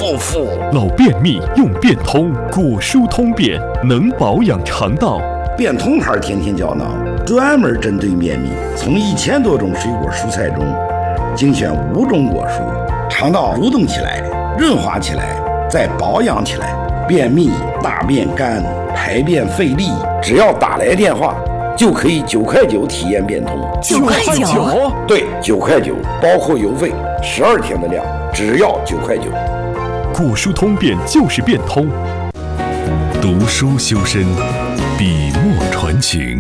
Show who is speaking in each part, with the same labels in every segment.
Speaker 1: 复复。
Speaker 2: 老便秘用便通，果蔬通便，能保养肠道。
Speaker 3: 便通牌天天胶囊专门针对便秘，从1000多种水果蔬菜中精选5种果蔬，肠道蠕动起来，润滑起来，再保养起来。便秘、大便干、排便费力，只要打来电话就可以9块9体验便通。
Speaker 1: 9块9？
Speaker 3: 对，9块9，包括邮费，12天的量，只要9块9。
Speaker 2: 果蔬通便就是便通。
Speaker 4: 读书修身，笔墨传情。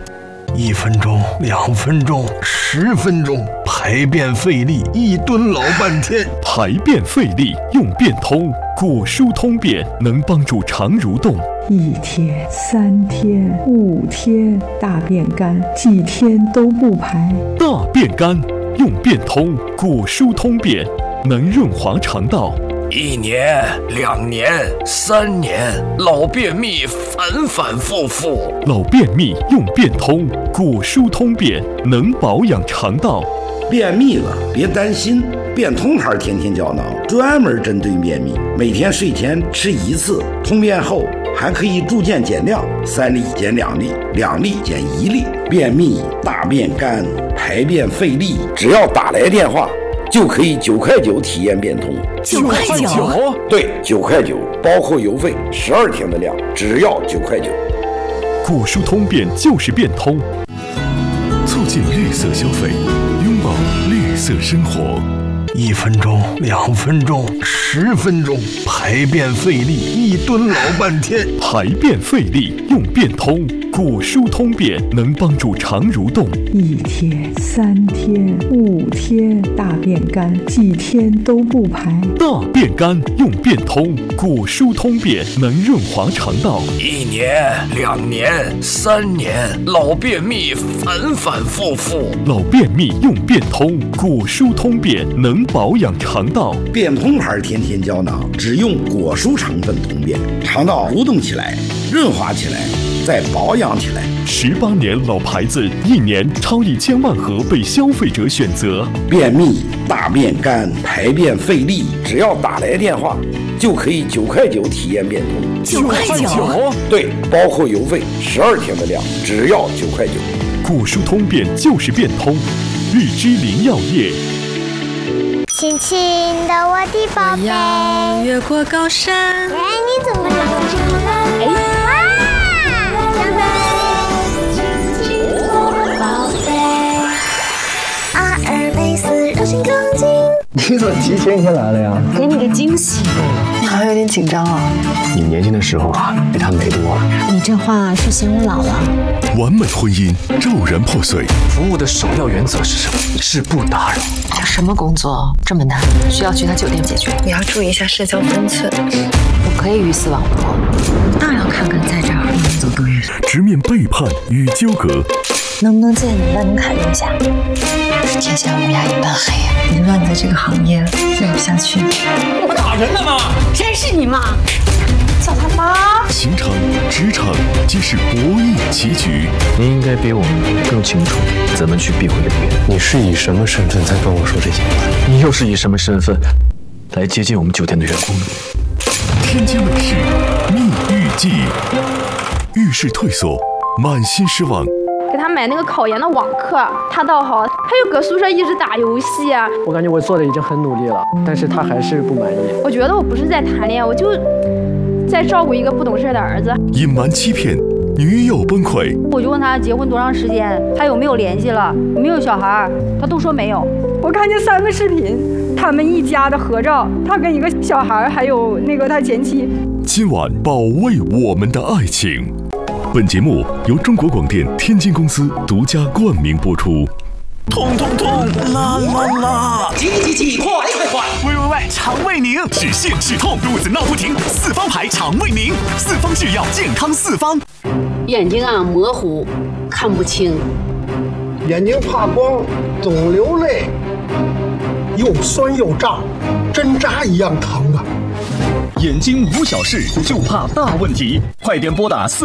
Speaker 5: 1分钟、2分钟、10分钟，排便费力，1蹲老半天。
Speaker 2: 排便费力用便通，果蔬通便能帮助肠蠕动。
Speaker 6: 1天、3天、5天，大便干，几天都不排。
Speaker 2: 大便干用便通，果蔬通便能润滑肠道。
Speaker 1: 1年、2年、3年，老便秘反反复复。
Speaker 2: 老便秘用便通，果蔬通便能保养肠道。
Speaker 3: 便秘了别担心，便通牌天天胶囊专门针对便秘，每天睡前吃1次，通便后还可以逐渐减量，3粒减2粒，2粒减1粒。便秘、大便干、排便费力，只要打来电话就可以9块9体验便通。
Speaker 1: 9块9？
Speaker 3: 对，9块9，包括邮费，12天的量，只要9块9。
Speaker 2: 果蔬通便就是便通，
Speaker 4: 促进绿色消费，拥抱绿色生活。
Speaker 5: 1分钟、2分钟、10分钟，排便费力，1蹲老半天。
Speaker 2: 排便费力用便通，果蔬通便能帮助肠蠕动。
Speaker 6: 1天、3天、5天，大便干，几天都不排。
Speaker 2: 大便干用便通，果蔬通便能润滑肠道。
Speaker 1: 1年、2年、3年，老便秘反反复复。
Speaker 2: 老便秘用便通，果蔬通便能保养肠道。
Speaker 3: 便通牌天天胶囊只用果蔬成分通便，肠道蠕动起来，润滑起来，再保养起来。
Speaker 2: 18年老牌子，1年超1000万盒被消费者选择。
Speaker 3: 便秘、大便干、排便费力，只要打来电话就可以9块9体验便通。
Speaker 1: 9块9？
Speaker 3: 对，包括邮费，12天的量，只要9块9。
Speaker 2: 果蔬通便就是便通，日之林药业。
Speaker 7: 轻轻的我的宝贝，
Speaker 8: 要越过高山。
Speaker 7: 哎，你怎么长这么了？哎，哇，长得轻轻的我的宝贝。阿尔卑斯柔性钢筋。
Speaker 9: 你怎么提前一天来了呀？
Speaker 8: 给你个惊喜。
Speaker 10: 你好像有点紧张啊。
Speaker 9: 你年轻的时候啊，比他美多了。
Speaker 8: 你这话是嫌我老了？
Speaker 4: 完美婚姻骤然破碎。
Speaker 9: 服务的首要原则是什么？是不打扰。
Speaker 8: 什么工作这么难？需要去他酒店解决。
Speaker 10: 你要注意一下社交分寸。
Speaker 8: 我可以鱼死网破，当然要看看在这儿能走多远。
Speaker 4: 直面背叛与纠葛。
Speaker 10: 能不能借你万能卡用一下？天下乌鸦一般黑呀！你知道你在这个行业做不下去。
Speaker 9: 我打人了吗？
Speaker 8: 谁是你妈？
Speaker 10: 叫他妈！
Speaker 4: 情场、职场皆是博弈棋局。
Speaker 9: 你应该比我们更清楚怎么去避讳流言。你是以什么身份在跟我说这些话？你又是以什么身份来接近我们酒店的员工？
Speaker 4: 天机美事，密寓记。遇事退缩，满心失望。
Speaker 11: 给他买那个考研的网课，他倒好，他又搁宿舍一直打游戏啊。
Speaker 12: 我感觉我做的已经很努力了，但是他还是不满意。
Speaker 11: 我觉得我不是在谈恋爱，我就在照顾一个不懂事的儿子。
Speaker 4: 隐瞒欺骗，女友崩溃。
Speaker 11: 我就问他结婚多长时间，他有没有联系了，有没有小孩，他都说没有。
Speaker 13: 我看见3个视频，他们一家的合照，他跟一个小孩，还有那个他前妻。
Speaker 4: 今晚保卫我们的爱情。本节目由中国广电天津公司独家冠名播出。
Speaker 1: 痛痛痛，啦啦啦！
Speaker 14: 急急急，快快快！
Speaker 15: 喂喂喂，肠胃宁止泻止痛，肚子闹不停，4方牌肠胃宁，4方制药，健康4方。
Speaker 16: 眼睛啊模糊，看不清；
Speaker 17: 眼睛怕光，总流泪，又酸又胀，针扎一样疼啊！
Speaker 15: 眼睛无小事，就怕大问题。快点拨打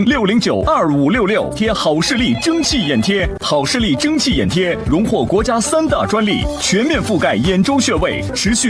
Speaker 15: 400-609-2566，贴好视力蒸汽眼贴。好视力蒸汽眼贴荣获国家3大专利，全面覆盖眼周穴位，持续